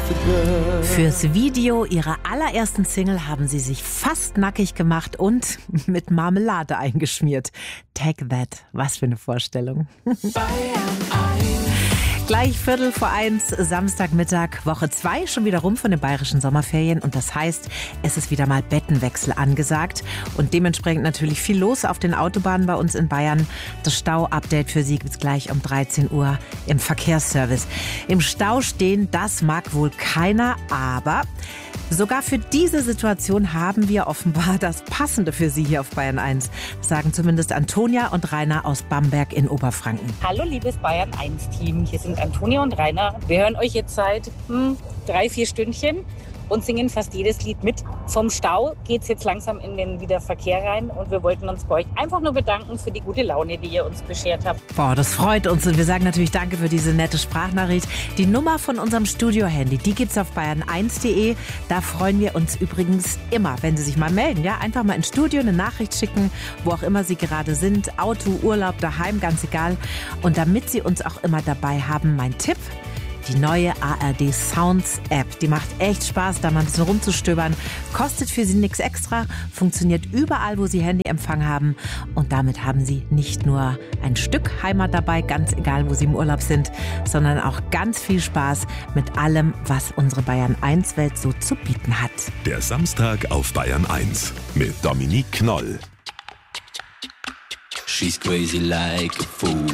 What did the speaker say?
Fürs Video ihrer allerersten Single haben sie sich fast nackig gemacht und mit Marmelade eingeschmiert. Take That, was für eine Vorstellung. Gleich 1:15, Samstagmittag, Woche 2, schon wieder rum von den bayerischen Sommerferien. Und das heißt, es ist wieder mal Bettenwechsel angesagt. Und dementsprechend natürlich viel los auf den Autobahnen bei uns in Bayern. Das Stau-Update für Sie gibt's gleich um 13 Uhr im Verkehrsservice. Im Stau stehen, das mag wohl keiner, aber sogar für diese Situation haben wir offenbar das Passende für Sie hier auf Bayern 1. Sagen zumindest Antonia und Rainer aus Bamberg in Oberfranken. Hallo liebes Bayern 1 Team, hier sind Antonia und Rainer. Wir hören euch jetzt seit 3-4 Stündchen und singen fast jedes Lied mit. Vom Stau geht's jetzt langsam in den Wiederverkehr rein und wir wollten uns bei euch einfach nur bedanken für die gute Laune, die ihr uns beschert habt. Boah, das freut uns und wir sagen natürlich danke für diese nette Sprachnachricht. Die Nummer von unserem Studio-Handy, die gibt's auf bayern1.de. Da freuen wir uns übrigens immer, wenn Sie sich mal melden. Ja, einfach mal ins Studio eine Nachricht schicken, wo auch immer Sie gerade sind. Auto, Urlaub, daheim, ganz egal. Und damit Sie uns auch immer dabei haben, mein Tipp: die neue ARD Sounds App. Die macht echt Spaß, da mal ein bisschen rumzustöbern. Kostet für Sie nichts extra, funktioniert überall, wo Sie Handyempfang haben. Und damit haben Sie nicht nur ein Stück Heimat dabei, ganz egal, wo Sie im Urlaub sind, sondern auch ganz viel Spaß mit allem, was unsere Bayern 1 Welt so zu bieten hat. Der Samstag auf Bayern 1 mit Dominique Knoll. She's crazy like a fool.